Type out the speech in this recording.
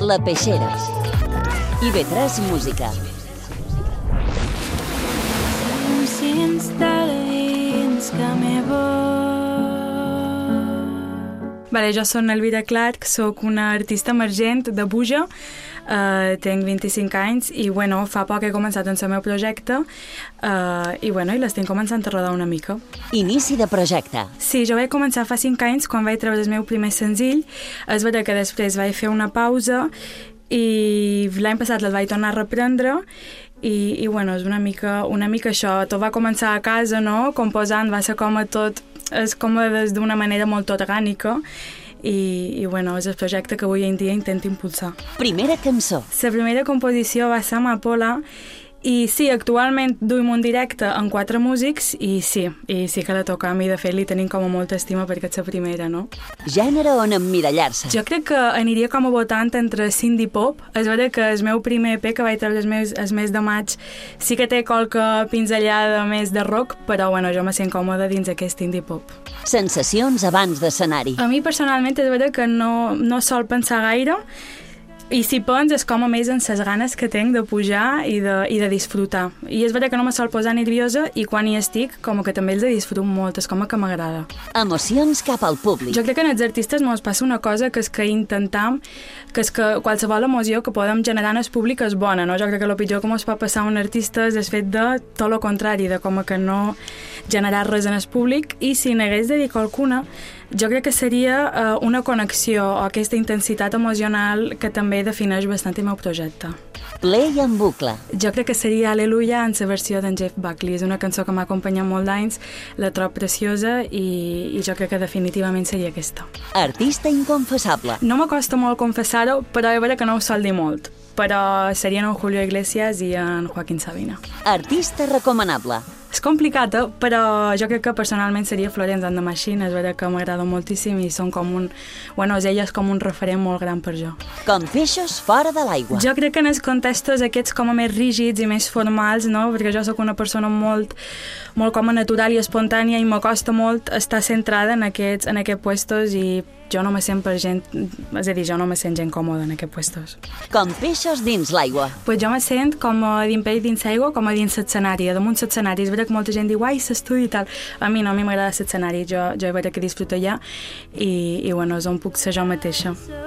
La Peixera. IB3 Música. Vale, jo soc Elvira Clark, soc una artista emergent de Buja, tinc 25 anys i fa poc he començat el meu projecte i l'estic començant a rodar una mica. Inici de projecte. Sí, jo vaig començar fa 5 anys quan vaig treure el meu primer senzill. És veritat que després vaig fer una pausa i l'any passat el vaig tornar a reprendre i és una mica això. Tot va començar a casa, no? Composant, va ser com a tot, és com d'una manera molt orgànica i és el projecte que avui en dia intento impulsar. Primera cançó. La primera composició va ser Amapola i sí, actualment duim un directe amb 4 músics i sí que la tocam i de fet li tenim com a molta estima perquè és la primera, no? Gènere on emmirallar-se. Jo crec que aniria com a votant entre indie pop. És veritat que el meu primer EP que vaig treure el mes de maig sí que té qualque pinzellada més de rock, però jo me sent còmoda dins aquest indie pop. Sensacions abans d'escenari. A mi personalment és veritat que no sol pensar gaire i si pens és com a més en les ganes que tinc de pujar i de disfrutar. I és veritat que no me sol posar nerviosa i quan hi estic com que també els disfruto molt, és com que m'agrada. Emocions cap al públic. Jo crec que en els artistes ens passa una cosa que és que intentam que és que qualsevol emoció que podem generar en el públic és bona, no? Jo crec que el pitjor que ens pot passar a un artista és el fet de tot el contrari, de com que no generar res en el públic i si n'hagués de dir qualcuna jo crec que seria una connexió o aquesta intensitat emocional que també defineix bastant el meu projecte. Play en bucle. Jo crec que seria Aleluia en la versió d'en Jeff Buckley. És una cançó que m'ha acompanyat molt d'anys, la trobo preciosa i jo crec que definitivament seria aquesta. Artista inconfessable. No m'acosta molt confessar-ho, però és veritat que no ho sol dir molt. Però serien en Julio Iglesias i en Joaquín Sabina. Artista recomanable. És complicat, però jo crec que personalment seria Florence and the Machine. És veritat que m'agrada moltíssim i són com ella és com un referent molt gran per jo. Com peixos fora de l'aigua. Jo crec que en els contextos aquests com a més rígids i més formals, no? Perquè jo sóc una persona molt com a natural i espontània i m'acosta molt estar centrada en aquests puestos i jo no me sent jo no me sent gent còmoda en aquests puestos. Com peixos dins l'aigua. Pues jo me sent com a dins dins l'aigua, com a dins l'escenari, damunt l'escenari. És veritat que molta gent diu, ai, s'estudi i tal. A mi no, a mi m'agrada l'escenari, jo és veritat que disfruto allà i és on puc ser jo mateixa.